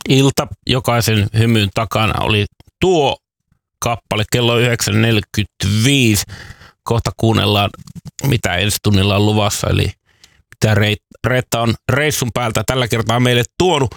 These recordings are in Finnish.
ilta jokaisen hymyn takana oli tuo kappale kello 9.45. Kohta kuunnellaan, mitä ensi tunnilla on luvassa, eli mitä Reetta on reissun päältä tällä kertaa meille tuonut.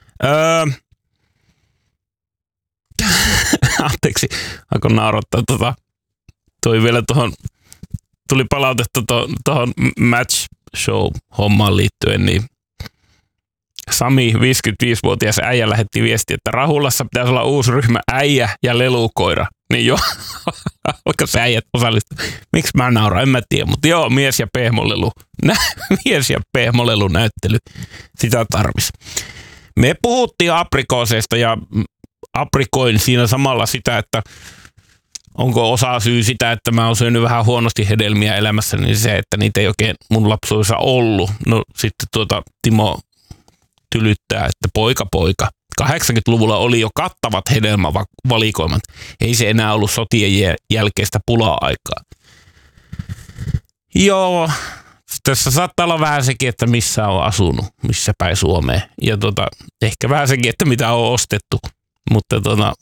Anteeksi, alkoi naurattaa. Toi vielä tuli palautetta tuohon match show-hommaan liittyen, niin Sami, 55-vuotias äijä, lähetti viestiä, että Rahulassa pitäisi olla uusi ryhmä äijä ja lelukoira. Niin joo, vaikka se äijät osallistuu. Miksi mä nauran, en mä tiedä, mutta joo, mies ja pehmolelu. Mies ja pehmolelu näyttely, sitä tarvis. Me puhuttiin aprikooseista ja aprikoin siinä samalla sitä, että onko osa syy sitä, että mä oon syönyt vähän huonosti hedelmiä elämässä, niin se, että niitä ei oikein mun lapsuudessa ollut. No sitten Timo tylyttää, että poika. 80-luvulla oli jo kattavat hedelmävalikoimat. Ei se enää ollut sotien jälkeistä pula-aikaa. Joo, tässä saattaa olla vähän sekin, että missä on asunut, missä päin Suomeen. Ja ehkä vähän sekin, että mitä on ostettu. Mutta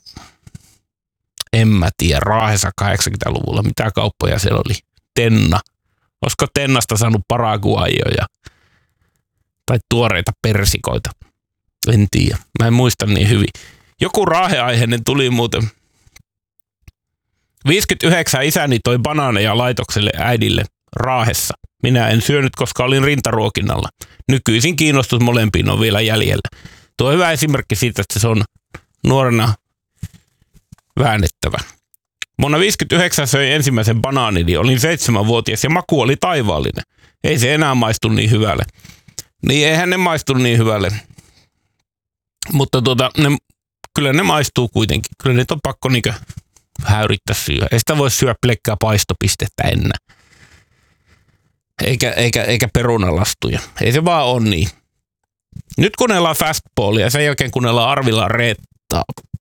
en mä tiedä, Raahessa 80-luvulla, mitä kauppoja siellä oli. Tenna. Olisiko Tennasta saanut paraguajoja tai tuoreita persikoita? En tiedä. Mä en muista niin hyvin. Joku raaheaiheinen tuli muuten. 59 isäni toi banaaneja laitokselle äidille Raahessa. Minä en syönyt, koska olin rintaruokinnalla. Nykyisin kiinnostus molempiin on vielä jäljellä. Tuo on hyvä esimerkki siitä, että se on nuorena väännettävä. Vuonna 59 söin ensimmäisen banaanini. Olin 7-vuotias ja maku oli taivaallinen. Ei se enää maistu niin hyvälle. Niin eihän ne maistu niin hyvälle. Mutta kyllä ne maistuu kuitenkin. Kyllä ne on pakko vähän yrittää syödä. Ei sitä voi syödä pelkkää paistopistettä enää. Eikä perunalastuja. Ei se vaan ole niin. Nyt kuunnellaan Fastballia ja sen jälkeen kuunnellaan Arvilla Reettaa.